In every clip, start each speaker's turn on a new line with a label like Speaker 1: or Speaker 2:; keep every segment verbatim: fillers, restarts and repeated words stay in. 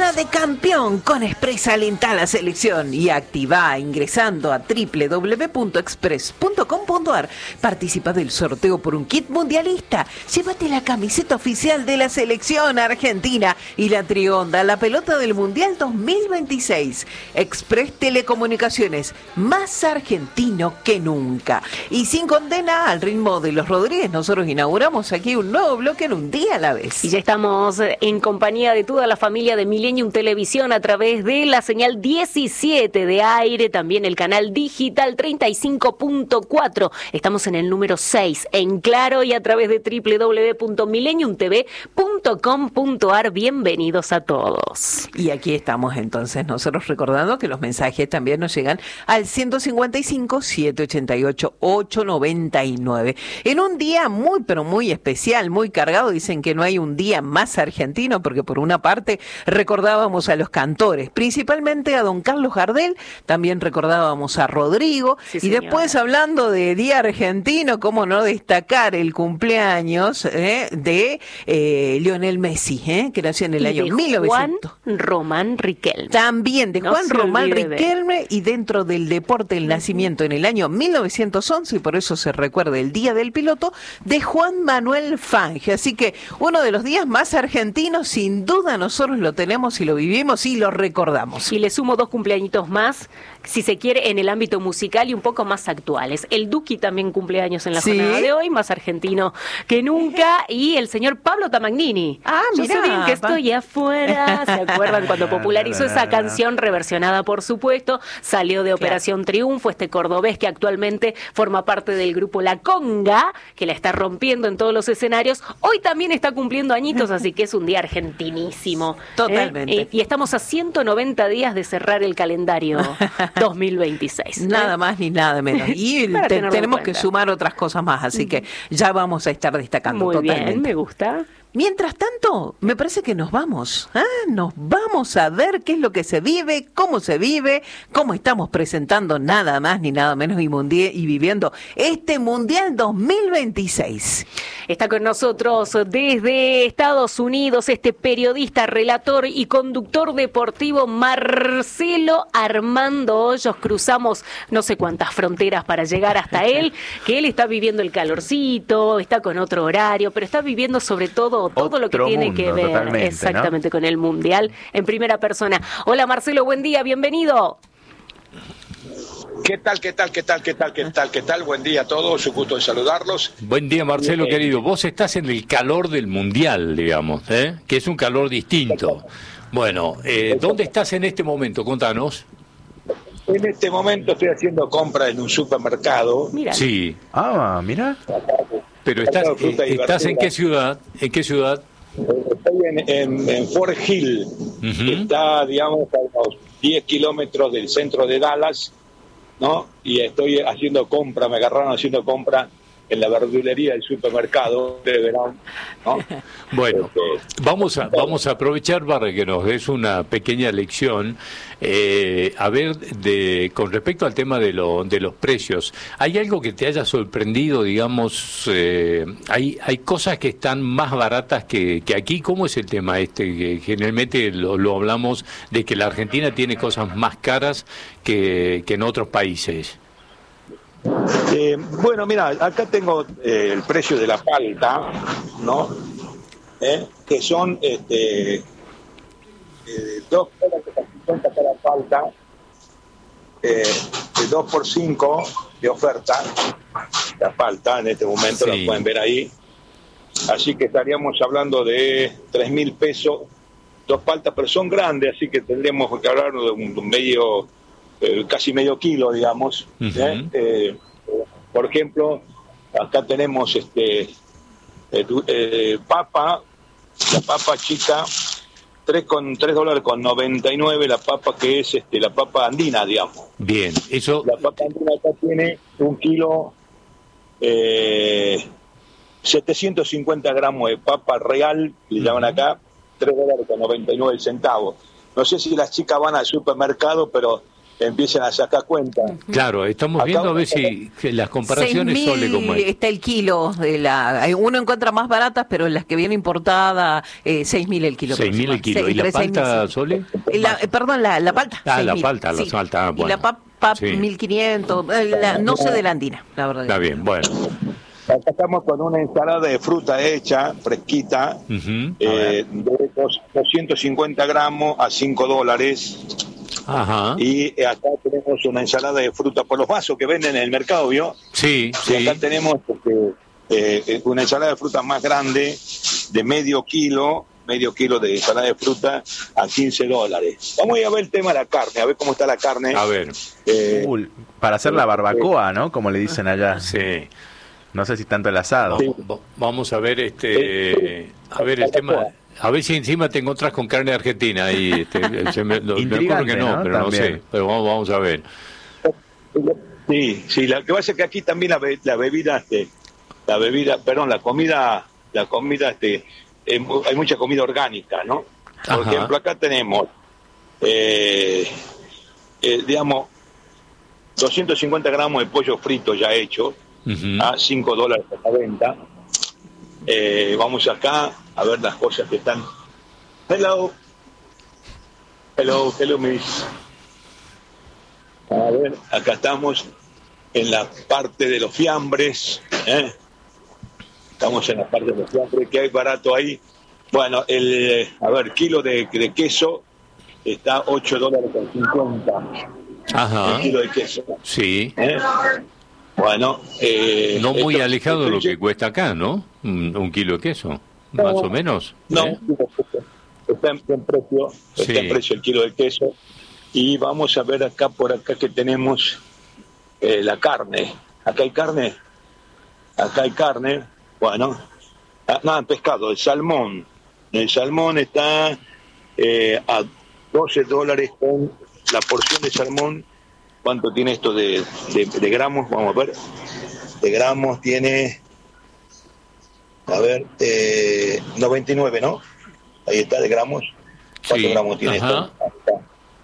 Speaker 1: semana de campeón con Express. Alentá la selección y activá ingresando a doble u doble u doble u punto express punto com punto a r. Participa del sorteo por un kit mundialista. Llévate la camiseta oficial de la selección argentina y la trionda, la pelota del Mundial dos mil veintiséis. Express Telecomunicaciones, más argentino que nunca. Y sin condena al ritmo de los Rodríguez, nosotros inauguramos aquí un nuevo bloque en un día a la vez.
Speaker 2: Y ya estamos en compañía de toda la familia de Millennium Televisión a través de la señal diecisiete de aire, también el canal digital treinta y cinco punto cuatro. Estamos en el número seis en Claro y a través de doble u doble u doble u punto millennium t v punto com punto a r. Bienvenidos a todos.
Speaker 1: Y aquí estamos entonces nosotros recordando que los mensajes también nos llegan al ciento cincuenta y cinco, setecientos ochenta y ocho, ochocientos noventa y nueve. En un día muy pero muy especial, muy cargado. Dicen que no hay un día más argentino porque por una parte recordábamos a los cantores, principalmente a don Carlos Gardel, también recordábamos a Rodrigo,
Speaker 2: sí,
Speaker 1: y
Speaker 2: señora.
Speaker 1: Después hablando de día argentino, cómo no destacar el cumpleaños eh, de eh, Lionel Messi, eh, que nació en el
Speaker 2: y
Speaker 1: año
Speaker 2: de
Speaker 1: mil novecientos.
Speaker 2: Juan Román Riquelme.
Speaker 1: También de
Speaker 2: No
Speaker 1: Juan
Speaker 2: se
Speaker 1: Román
Speaker 2: olvide de
Speaker 1: Riquelme, y dentro del deporte el nacimiento en el año mil novecientos once, y por eso se recuerda el Día del Piloto, de Juan Manuel Fangio. Así que uno de los días más argentinos, sin duda nosotros lo tenemos y lo vivimos y lo recordamos.
Speaker 2: Y le sumo dos cumpleañitos más, si se quiere, en el ámbito musical y un poco más actuales. El Duki también cumpleaños en la
Speaker 1: ¿Sí?
Speaker 2: jornada de hoy, más argentino que nunca, y el señor Pablo Tamagnini.
Speaker 1: Ah,
Speaker 2: Yo
Speaker 1: mirá,
Speaker 2: sé bien que estoy afuera. ¿Se acuerdan cuando popularizó esa canción, reversionada por supuesto? Salió de Operación claro. Triunfo, este cordobés que actualmente forma parte del grupo La Conga, que la está rompiendo en todos los escenarios. Hoy también está cumpliendo añitos, así que es un día argentinísimo.
Speaker 1: Totalmente.
Speaker 2: ¿Eh? Y estamos a ciento noventa días de cerrar el calendario dos mil veintiséis.
Speaker 1: Nada
Speaker 2: ¿eh?
Speaker 1: más ni nada menos. Y te, tenemos que sumar otras cosas más, así que ya vamos a estar destacando.
Speaker 2: Muy
Speaker 1: totalmente.
Speaker 2: Bien, me gusta.
Speaker 1: Mientras tanto, me parece que nos vamos, ¿eh? Nos vamos a ver qué es lo que se vive, cómo se vive, cómo estamos presentando nada más ni nada menos y, mundi- y viviendo este Mundial dos mil veintiséis.
Speaker 2: Está con nosotros desde Estados Unidos este periodista, relator y conductor deportivo Marcelo Armando Hoyos. Cruzamos no sé cuántas fronteras para llegar hasta él, que él está viviendo el calorcito, está con otro horario, pero está viviendo sobre todo todo Otro lo que tiene mundo, que ver exactamente, ¿no? Con el Mundial en primera persona. Hola Marcelo, buen día, bienvenido.
Speaker 3: ¿Qué tal, qué tal, qué tal, qué tal, qué tal, qué tal? Buen día a todos, un gusto de saludarlos.
Speaker 4: Buen día, Marcelo, eh, querido. Vos estás en el calor del Mundial, digamos, ¿eh? Que es un calor distinto. Bueno, eh, ¿dónde estás en este momento? Contanos.
Speaker 3: En este momento estoy haciendo compra en un supermercado.
Speaker 4: Mirá. Sí.
Speaker 5: Ah, mira.
Speaker 4: Pero estás, eh, ¿estás en qué ciudad? ¿En qué ciudad?
Speaker 3: Estoy en, en, en Fort Hill. Uh-huh. Está, digamos, a unos diez kilómetros del centro de Dallas, ¿no? Y estoy haciendo compra, me agarraron haciendo compra en la verdulería del supermercado de verano, ¿no?
Speaker 4: Bueno, vamos a vamos a aprovechar para que nos des una pequeña lección, eh, a ver, de con respecto al tema de, lo, de los precios. ¿Hay algo que te haya sorprendido, digamos? Eh, hay hay cosas que están más baratas que, que aquí. ¿Cómo es el tema este? Que generalmente lo, lo hablamos de que la Argentina tiene cosas más caras que, que en otros países.
Speaker 3: Eh, bueno, mira, acá tengo eh, el precio de la palta, ¿no? Eh, que son este, eh, dos dólares cincuenta cada palta, eh, de dos por cinco de oferta, la palta en este momento, sí. La pueden ver ahí. Así que estaríamos hablando de tres mil pesos, dos paltas, pero son grandes, así que tendríamos que hablar de un, de un medio... casi medio kilo, digamos. Uh-huh. ¿eh? Eh, por ejemplo, acá tenemos este eh, eh, papa, la papa chica, tres con tres dólares con noventa y nueve, la papa que es este la papa andina, digamos.
Speaker 4: Bien, eso.
Speaker 3: La papa andina acá tiene un kilo, eh, setecientos cincuenta gramos de papa real, le llaman uh-huh. acá, tres dólares con noventa y nueve centavos. No sé si las chicas van al supermercado, pero empiecen a sacar cuenta.
Speaker 4: Claro, estamos
Speaker 3: Acá
Speaker 4: viendo a ver
Speaker 3: una-
Speaker 4: si que las comparaciones
Speaker 1: seis mil
Speaker 4: Sole como es.
Speaker 1: está el kilo de la, hay- uno encuentra más baratas, pero en las que viene importada, eh, seis mil el kilo.
Speaker 4: seis mil el kilo. ¿Y la palta, Sole?
Speaker 1: Y la, eh, perdón, la, la palta.
Speaker 4: Ah, la
Speaker 1: seis mil,
Speaker 4: palta, la palta, ah,
Speaker 1: Y
Speaker 4: bueno.
Speaker 1: la papa,
Speaker 4: Sí.
Speaker 1: mil quinientos, eh, la- no sé de la andina, la verdad.
Speaker 4: Está bien, bueno.
Speaker 3: Acá estamos con una ensalada de fruta hecha, fresquita,
Speaker 4: Ujú.
Speaker 3: eh, de dos- doscientos cincuenta gramos a cinco dólares.
Speaker 4: Ajá.
Speaker 3: Y eh, acá tenemos una ensalada de fruta por los vasos que venden en el mercado, ¿vio?
Speaker 4: Sí,
Speaker 3: Y
Speaker 4: sí.
Speaker 3: acá tenemos este, eh, una ensalada de fruta más grande de medio kilo, medio kilo de ensalada de fruta a quince dólares. Vamos a ir a ver el tema de la carne, a ver cómo está la carne.
Speaker 4: A ver,
Speaker 3: Eh,
Speaker 5: Uh, para hacer la barbacoa, ¿no? Como le dicen allá.
Speaker 4: sí.
Speaker 5: No sé si tanto el asado.
Speaker 3: Sí.
Speaker 4: Va- Vamos a ver este, a ver el tema. A ver si encima te encontrás con carne argentina y este, se me, lo- me
Speaker 5: Intrigante,
Speaker 4: acuerdo que no,
Speaker 5: ¿no?
Speaker 4: pero
Speaker 5: También.
Speaker 4: no sé. Pero vamos, vamos a ver.
Speaker 3: Sí, sí, lo que pasa es que aquí también la, be- la bebida, este, la bebida, perdón, la comida, la comida, este, eh, mu- hay mucha comida orgánica, ¿no? Por
Speaker 4: Ajá.
Speaker 3: ejemplo, acá tenemos, eh, eh, digamos, doscientos cincuenta gramos de pollo frito ya hecho,
Speaker 4: Ujú.
Speaker 3: a cinco dólares por la venta. Eh, vamos acá a ver las cosas que están. Hello. Hello, hello, miss. A ver, acá estamos en la parte de los fiambres. ¿eh? Estamos en la parte de los fiambres, que hay barato ahí. Bueno, el, eh, a ver, kilo de, de queso está ocho dólares con cincuenta.
Speaker 4: Ajá.
Speaker 3: El kilo de queso.
Speaker 4: Sí.
Speaker 3: ¿eh? Bueno, eh,
Speaker 4: No muy
Speaker 3: esto-
Speaker 4: alejado de lo
Speaker 3: esto-
Speaker 4: que cuesta acá, ¿no? Un, un kilo de queso, más o menos.
Speaker 3: No,
Speaker 4: ¿eh?
Speaker 3: está en, en precio, está
Speaker 4: Sí.
Speaker 3: en precio el kilo de queso. Y vamos a ver acá, por acá que tenemos eh, la carne. Acá hay carne, acá hay carne, bueno, ah, nada, pescado, el salmón. El salmón está eh, a doce dólares con la porción de salmón. ¿Cuánto tiene esto de, de, de gramos? Vamos a ver. De gramos tiene, a ver, eh, noventa y nueve, ¿no? Ahí está, de gramos. ¿Cuántos
Speaker 4: Sí,
Speaker 3: gramos tiene
Speaker 4: ajá.
Speaker 3: esto? Ahí está.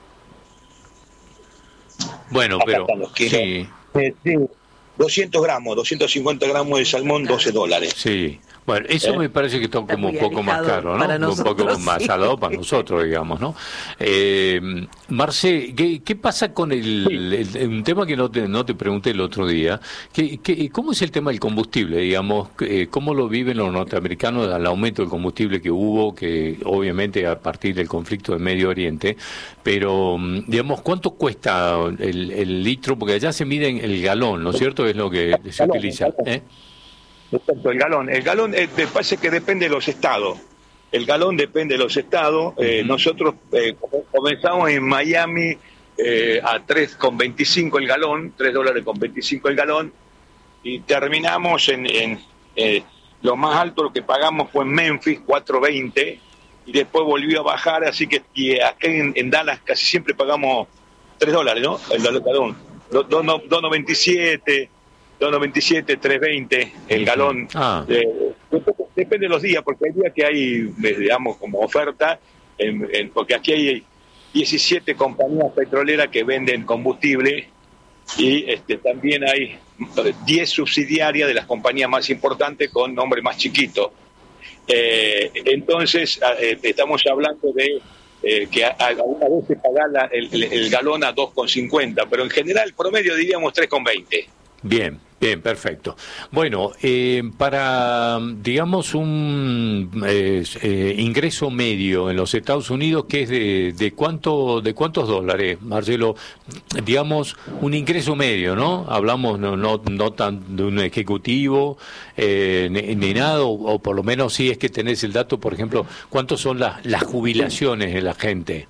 Speaker 4: Bueno,
Speaker 3: Acá
Speaker 4: pero
Speaker 3: están los kilos.
Speaker 4: sí,
Speaker 3: Eh, sí, doscientos gramos, doscientos cincuenta gramos de salmón, doce dólares.
Speaker 4: sí. Bueno, eso
Speaker 3: ¿Eh?
Speaker 4: me parece que está
Speaker 1: Está
Speaker 4: como un
Speaker 1: muy
Speaker 4: poco más
Speaker 1: alejado
Speaker 4: caro, ¿no?
Speaker 1: para
Speaker 4: Un poco
Speaker 1: nosotros,
Speaker 4: más
Speaker 1: sí.
Speaker 4: salado para nosotros, digamos, ¿no? Eh, Marce, ¿qué, qué pasa con el, el- un tema que no te, no te pregunté el otro día? ¿Qué, qué, ¿Cómo es el tema del combustible, digamos? Eh, ¿Cómo lo viven los norteamericanos al aumento del combustible que hubo, que obviamente a partir del conflicto del Medio Oriente? Pero, mm, digamos, ¿cuánto cuesta el, el litro? Porque allá se mide en el galón, ¿no es cierto? Es lo que se
Speaker 3: Galón,
Speaker 4: utiliza,
Speaker 3: galón.
Speaker 4: ¿eh?
Speaker 3: Exacto, el galón. El galón, eh, me parece que depende de los estados. El galón depende de los estados. Eh,
Speaker 4: Ujú.
Speaker 3: Nosotros eh, com- comenzamos en Miami eh, a tres con veinticinco el galón, tres dólares con veinticinco el galón, y terminamos en, en eh, lo más alto, lo que pagamos fue en Memphis, cuatro veinte, y después volvió a bajar, así que y acá en, en Dallas casi siempre pagamos tres dólares, ¿no? El galón, dos noventa y siete, dos noventa y siete, tres veinte el galón.
Speaker 4: Ah.
Speaker 3: Eh, depende de los días, porque hay días que hay, eh, digamos, como oferta, en- en- porque aquí hay diecisiete compañías petroleras que venden combustible y este, también hay diez subsidiarias de las compañías más importantes con nombre más chiquito. Eh, entonces, eh, estamos hablando de eh, que a- algunas veces pagar la- el, el- el galón a dos con cincuenta, pero en general el promedio diríamos tres con veinte.
Speaker 4: Bien, bien, perfecto. Bueno, eh, para, digamos, un eh, eh, ingreso medio en los Estados Unidos, ¿qué es de, de cuánto, de cuántos dólares, Marcelo? Digamos, un ingreso medio, ¿no? Hablamos no, no, no tan de un ejecutivo eh, ni, ni nada, o, o por lo menos si es que tenés el dato, por ejemplo, ¿cuántos son las, las jubilaciones de la gente?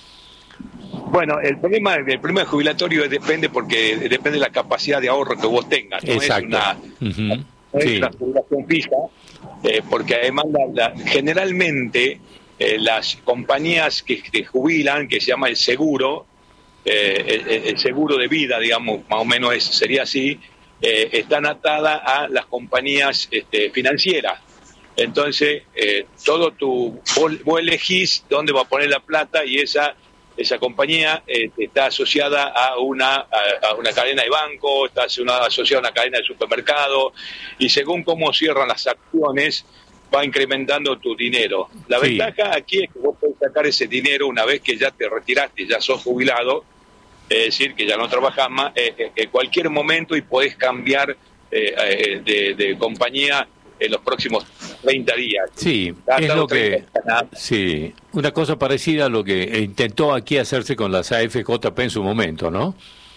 Speaker 3: Bueno, el problema, el problema jubilatorio es- depende porque depende de la capacidad de ahorro que vos tengas. No
Speaker 4: Exacto.
Speaker 3: es una,
Speaker 4: Ujú.
Speaker 3: no es
Speaker 4: Sí.
Speaker 3: una jubilación fija, eh, porque además la- la- generalmente eh, las compañías que te jubilan, que se llama el seguro, eh, el, el seguro de vida, digamos, más o menos es- sería así, eh, están atadas a las compañías este, financieras. Entonces, eh, todo tu, vos, vos elegís dónde va a poner la plata y esa esa compañía eh, está asociada a una, a, a una cadena de banco, está asociada a una cadena de supermercado, y según cómo cierran las acciones, va incrementando tu dinero. La
Speaker 4: Sí.
Speaker 3: ventaja aquí es que vos podés sacar ese dinero una vez que ya te retiraste, ya sos jubilado, es decir, que ya no trabajas más, eh, eh, en cualquier momento, y podés cambiar eh, eh, de, de compañía en los próximos treinta días.
Speaker 4: Sí,
Speaker 3: Hasta
Speaker 4: es
Speaker 3: los
Speaker 4: lo que...
Speaker 3: treinta, nada.
Speaker 4: Sí, una cosa parecida a lo que intentó aquí hacerse con las A F J P en su momento, ¿no?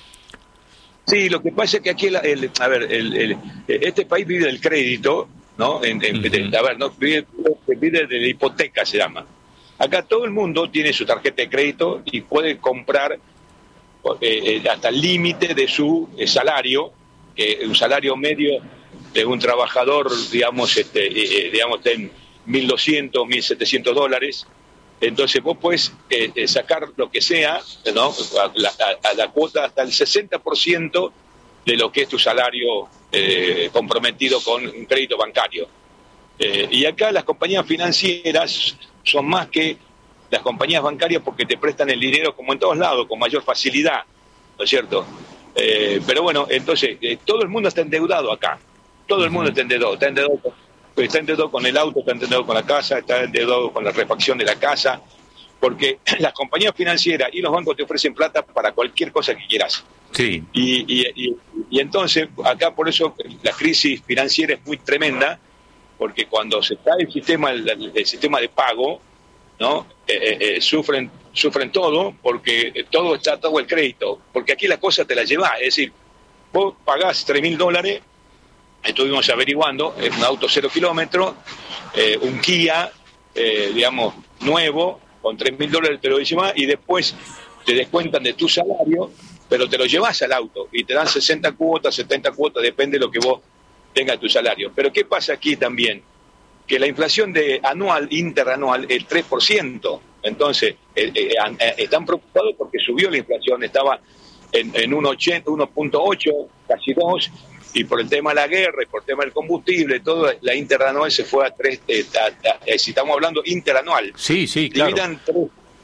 Speaker 3: Sí, lo que pasa es que aquí, el, el- a ver, el, el- este país vive del crédito, ¿no? En, en-
Speaker 4: Ujú.
Speaker 3: de- a ver, no vive, vive de la hipoteca, se llama. Acá todo el mundo tiene su tarjeta de crédito y puede comprar eh, eh, hasta el límite de su eh, salario, que un salario medio de un trabajador, digamos, este, eh, eh, digamos, en mil doscientos, mil setecientos dólares. Entonces vos puedes eh, eh, sacar lo que sea, ¿no? A la, a- a la cuota hasta el sesenta por ciento de lo que es tu salario eh, comprometido con un crédito bancario. Eh, y acá las compañías financieras son más que las compañías bancarias porque te prestan el dinero como en todos lados, con mayor facilidad, ¿no es cierto? Eh, pero bueno, entonces, eh, todo el mundo está endeudado acá. Todo el mundo está endeudado. Está endeudado con, está endeudado con el auto, está endeudado con la casa, está endeudado con la refacción de la casa, porque las compañías financieras y los bancos te ofrecen plata para cualquier cosa que quieras.
Speaker 4: Sí,
Speaker 3: Y, y, y, y entonces, acá por eso la crisis financiera es muy tremenda, porque cuando se cae el sistema, el, el sistema de pago, ¿no? Eh, eh, eh, sufren sufren todo, porque todo está todo el crédito, porque aquí la cosa te la llevas, es decir, vos pagás tres mil dólares, estuvimos averiguando, es un auto cero kilómetros, eh, un Kia, eh, digamos, nuevo, con tres mil dólares te lo llevas, y después te descuentan de tu salario, pero te lo llevas al auto, y te dan sesenta cuotas, setenta cuotas, depende de lo que vos tengas tu salario. Pero ¿qué pasa aquí también? Que la inflación de anual, interanual, es tres por ciento. Entonces, eh, eh, eh, están preocupados porque subió la inflación, estaba en, en uno punto ocho, casi dos, y por el tema de la guerra y por el tema del combustible, todo, la interanual se fue a tres, eh, a- a- eh, si estamos hablando interanual.
Speaker 4: sí, sí, claro.
Speaker 3: Dividan tres.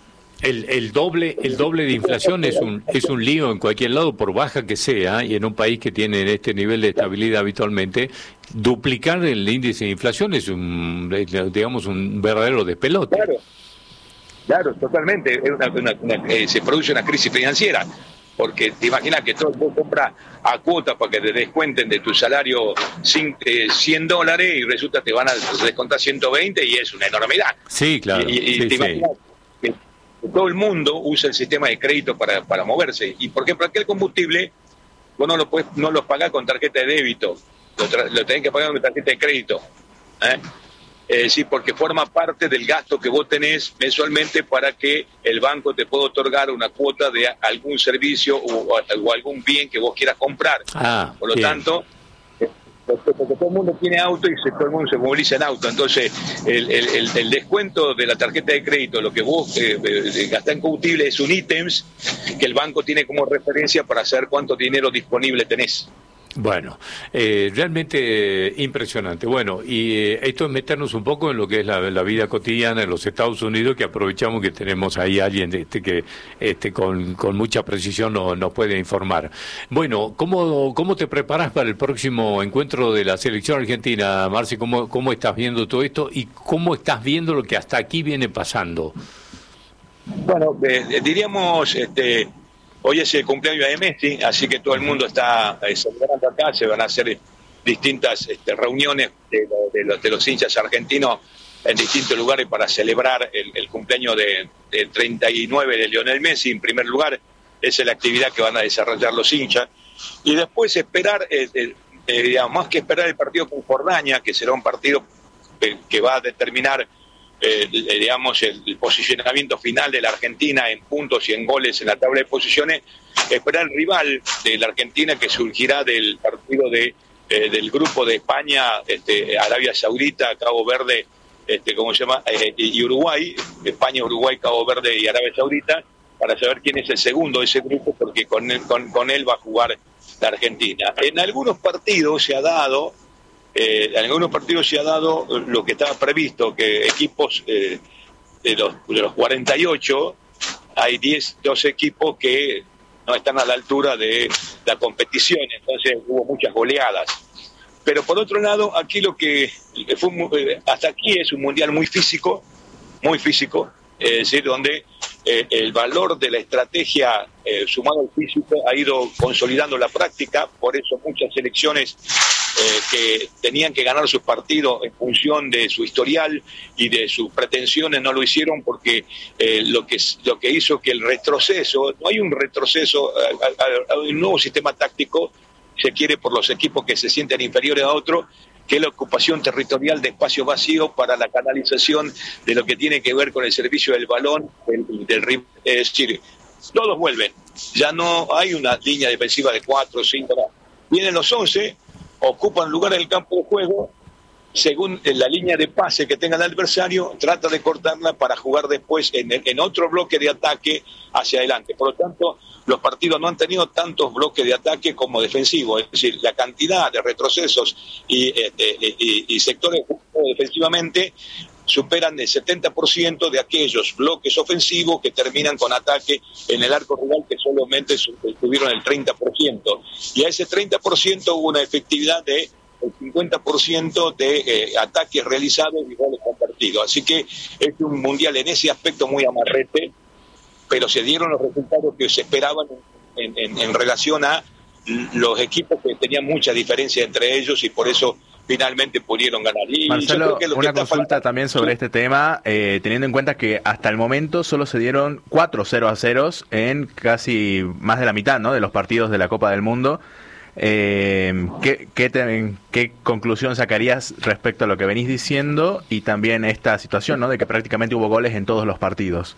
Speaker 4: El, el doble el doble de inflación es un es un lío en cualquier lado, por baja que sea, y en un país que tiene este nivel de estabilidad habitualmente, duplicar el índice de inflación es un, digamos, un verdadero despelote.
Speaker 3: Claro, claro, totalmente. Es una- una- una- eh, se produce una crisis financiera, porque te imaginas que todo vos compras a cuotas para que te descuenten de tu salario cin- eh, cien dólares y resulta que te van a descontar ciento veinte y es una enormidad.
Speaker 4: Sí, claro.
Speaker 3: Y, y- y
Speaker 4: sí,
Speaker 3: te
Speaker 4: sí.
Speaker 3: imaginas que todo el mundo usa el sistema de crédito para, para moverse. Y por ejemplo, aquel combustible, vos no lo podés, no lo pagás con tarjeta de débito, lo, tra- lo tenés que pagar con tarjeta de crédito. ¿eh? Es decir, porque forma parte del gasto que vos tenés mensualmente para que el banco te pueda otorgar una cuota de algún servicio o, o algún bien que vos quieras comprar.
Speaker 4: Ah,
Speaker 3: Por lo
Speaker 4: bien.
Speaker 3: tanto, eh, porque porque todo el mundo tiene auto y se, todo el mundo se moviliza en auto. Entonces, el, el, el, el descuento de la tarjeta de crédito, lo que vos eh, eh, gastás en combustible, es un ítems que el banco tiene como referencia para saber cuánto dinero disponible tenés.
Speaker 4: Bueno, eh, realmente impresionante. Bueno, y eh, esto es meternos un poco en lo que es la, la vida cotidiana en los Estados Unidos, que aprovechamos que tenemos ahí alguien este, que este, con, con mucha precisión no, nos puede informar. Bueno, ¿cómo, ¿cómo te preparas para el próximo encuentro de la selección argentina, Marci? ¿Cómo, ¿Cómo estás viendo todo esto y cómo estás viendo lo que hasta aquí viene pasando?
Speaker 3: Bueno, eh, diríamos, este, hoy es el cumpleaños de Messi, así que todo el mundo está eh, celebrando acá, se van a hacer distintas este, reuniones de, de, los, de los hinchas argentinos en distintos lugares para celebrar el, el cumpleaños de, del treinta y nueve de Lionel Messi. En primer lugar, esa es la actividad que van a desarrollar los hinchas. Y después esperar, eh, eh, eh, digamos, más que esperar el partido con Jordania, que será un partido que, que va a determinar Eh, digamos el, el posicionamiento final de la Argentina en puntos y en goles en la tabla de posiciones, esperar el rival de la Argentina que surgirá del partido de eh, del grupo de España, este, Arabia Saudita, Cabo Verde, este, ¿cómo se llama? Eh, y Uruguay, España, Uruguay, Cabo Verde y Arabia Saudita, para saber quién es el segundo de ese grupo, porque con él, con, con él va a jugar la Argentina. En algunos partidos se ha dado Eh, en algunos partidos se ha dado lo que estaba previsto, que equipos eh, de, los, de los cuarenta y ocho hay diez, doce equipos que no están a la altura de la competición, entonces hubo muchas goleadas. Pero por otro lado, aquí lo que fue, hasta aquí es un mundial muy físico, muy físico, es decir, donde eh, el valor de la estrategia eh, sumado al físico ha ido consolidando la práctica, por eso muchas selecciones eh, que tenían que ganar sus partidos en función de su historial y de sus pretensiones no lo hicieron porque eh, lo que lo que hizo que el retroceso, no hay un retroceso, hay un nuevo sistema táctico, se quiere por los equipos que se sienten inferiores a otros, que es la ocupación territorial de espacio vacío para la canalización de lo que tiene que ver con el servicio del balón, del, del, es decir, todos vuelven, ya no hay una línea defensiva de cuatro o cinco, no. Vienen los once, ocupan lugar en el campo de juego, según la línea de pase que tenga el adversario, trata de cortarla para jugar después en, en otro bloque de ataque hacia adelante. Por lo tanto, los partidos no han tenido tantos bloques de ataque como defensivos, es decir, la cantidad de retrocesos y, este, y, y sectores defensivamente superan el setenta por ciento de aquellos bloques ofensivos que terminan con ataque en el arco rival, que solamente tuvieron el treinta por ciento. Y a ese treinta por ciento hubo una efectividad de el cincuenta por ciento de eh, ataques realizados y goles compartidos. Así que es un mundial en ese aspecto muy amarrete, pero se dieron los resultados que se esperaban en, en, en relación a los equipos que tenían mucha diferencia entre ellos y por eso finalmente pudieron ganar. Y
Speaker 5: Marcelo,
Speaker 3: yo creo que lo
Speaker 5: una
Speaker 3: que
Speaker 5: consulta
Speaker 3: faltando...
Speaker 5: también sobre este tema, eh, teniendo en cuenta que hasta el momento solo se dieron cuatro cero a ceros en casi más de la mitad, ¿no?, de los partidos de la Copa del Mundo. Eh, ¿qué, qué, te, ¿Qué conclusión sacarías respecto a lo que venís diciendo y también esta situación, ¿no?, de que prácticamente hubo goles en todos los partidos?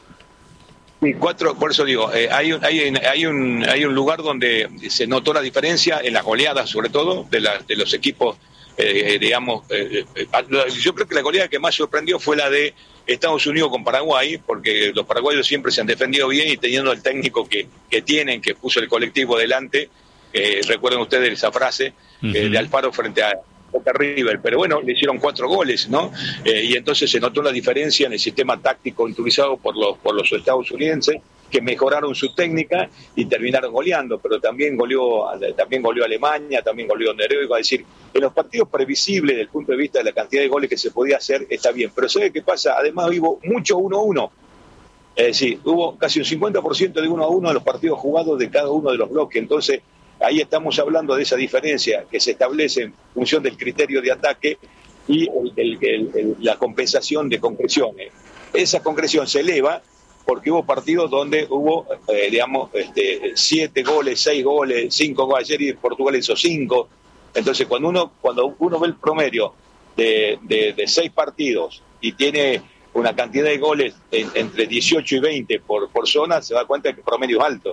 Speaker 3: Sí, cuatro, por eso digo, eh, hay, un, hay, hay, un, hay un lugar donde se notó la diferencia en las goleadas, sobre todo, de, la, de los equipos, eh, digamos, eh, eh, yo creo que la goleada que más sorprendió fue la de Estados Unidos con Paraguay, porque los paraguayos siempre se han defendido bien y teniendo el técnico que, que tienen, que puso el colectivo delante. Eh, recuerden ustedes esa frase uh-huh. eh, de Alfaro frente a Boca River, pero bueno, le hicieron cuatro goles, ¿no? Eh, y entonces se notó la diferencia en el sistema táctico utilizado por los por los estadounidenses, que mejoraron su técnica y terminaron goleando, pero también goleó también goleó Alemania, también goleó Noruega, es decir, en los partidos previsibles desde el punto de vista de la cantidad de goles que se podía hacer, está bien, pero ¿sabe qué pasa? Además hubo mucho uno a uno. Es decir, hubo casi un cincuenta por ciento de uno a uno de los partidos jugados de cada uno de los bloques, entonces ahí estamos hablando de esa diferencia que se establece en función del criterio de ataque y el, el, el, el, la compensación de concreciones. Esa concreción se eleva porque hubo partidos donde hubo, eh, digamos, este, siete goles, seis goles, cinco goles. Ayer Portugal hizo cinco. Entonces, cuando uno cuando uno ve el promedio de, de, de seis partidos y tiene una cantidad de goles en, entre dieciocho y veinte por, por zona, se da cuenta que el promedio es alto.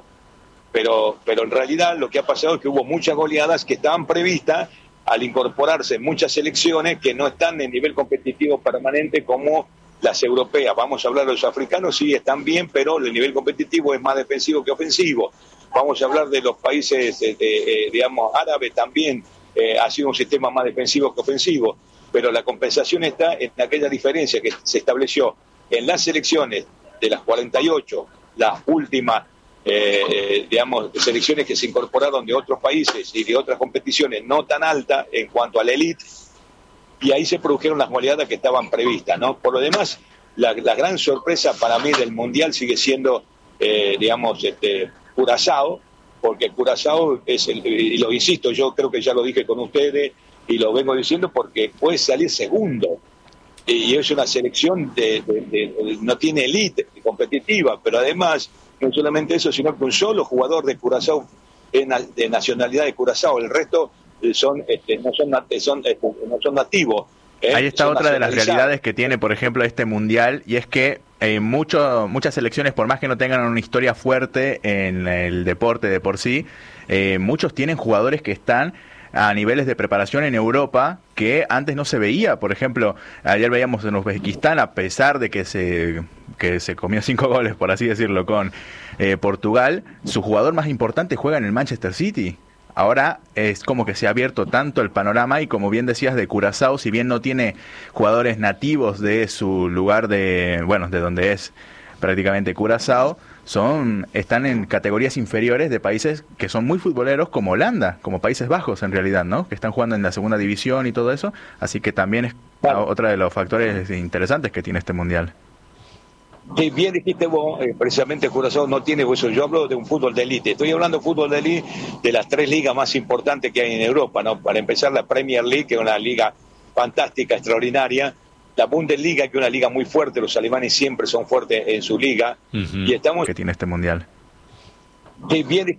Speaker 3: Pero, pero en realidad lo que ha pasado es que hubo muchas goleadas que estaban previstas al incorporarse muchas selecciones que no están en nivel competitivo permanente como las europeas. Vamos a hablar de los africanos, sí, están bien, pero el nivel competitivo es más defensivo que ofensivo. Vamos a hablar de los países, de, de, digamos, árabes también, eh, ha sido un sistema más defensivo que ofensivo. Pero la compensación está en aquella diferencia que se estableció en las selecciones de las cuarenta y ocho, las últimas, Eh, eh, digamos, selecciones que se incorporaron de otros países y de otras competiciones no tan altas en cuanto a la élite, y ahí se produjeron las goleadas que estaban previstas, ¿no? Por lo demás, la, la gran sorpresa para mí del Mundial sigue siendo, eh, digamos, este, Curazao, porque Curazao es, el, y lo insisto, yo creo que ya lo dije con ustedes y lo vengo diciendo porque puede salir segundo, y es una selección de, de, de, de no tiene élite competitiva, pero además no solamente eso, sino que un solo jugador de Curazao es de nacionalidad de Curazao, el resto son este, no son son no son nativos. ¿eh?
Speaker 5: Ahí está
Speaker 3: son
Speaker 5: otra de las realidades que tiene, por ejemplo, este mundial, y es que eh, mucho, muchas selecciones, por más que no tengan una historia fuerte en el deporte de por sí, eh, muchos tienen jugadores que están a niveles de preparación en Europa que antes no se veía. Por ejemplo, ayer veíamos en Uzbekistán, a pesar de que se que se comió cinco goles, por así decirlo, con eh, Portugal, su jugador más importante juega en el Manchester City. Ahora es como que se ha abierto tanto el panorama, y como bien decías de Curazao, si bien no tiene jugadores nativos de su lugar de, bueno, de donde es prácticamente Curazao, son están en categorías inferiores de países que son muy futboleros, como Holanda, como Países Bajos en realidad, ¿no? Que están jugando en la segunda división y todo eso, así que también es claro, otro de los factores interesantes que tiene este mundial.
Speaker 3: Sí, bien dijiste vos, eh, precisamente Curazao no tiene eso. Yo hablo de un fútbol de élite. Estoy hablando de fútbol de élite de las tres ligas más importantes que hay en Europa, ¿no? Para empezar, la Premier League, que es una liga fantástica, extraordinaria. La Bundesliga, que es una liga muy fuerte, los alemanes siempre son fuertes en su liga.
Speaker 5: Uh-huh.
Speaker 3: Y estamos...
Speaker 5: que tiene este mundial.
Speaker 3: Sí, bien